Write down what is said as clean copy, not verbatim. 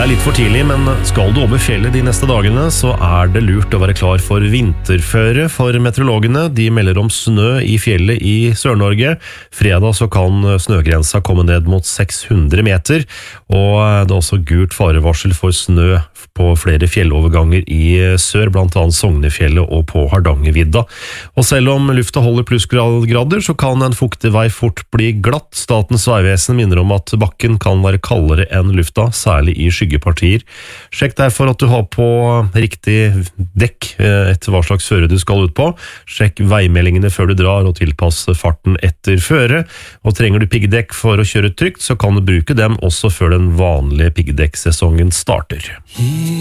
Det litt for tidlig, men skal du over fjellet de neste dagene, så det lurt å være klar for vinterføre. For meteorologene, de melder om snø i fjellet i Sør-Norge. Fredag så kan snøgrensa komme ned mot 600 meter, og det også gult farevarsel for snø på flere fjelloverganger i sør, blant annet Sognefjellet og på Hardangervidda. Og selv om lufta holder plussgrader, så kan en fuktig vei fort bli glatt. Statens vegvesen minner om at bakken kan være kaldere enn lufta, særlig i skyggepartier. Sjekk derfor at du har på riktig dekk etter hva slags føre du skal ut på. Sjekk veimeldingene før du drar og tilpass farten etter føre. Og trenger du piggdekk for å kjøre trygt, så kan du bruke dem også før den vanlige piggdekksesongen starter.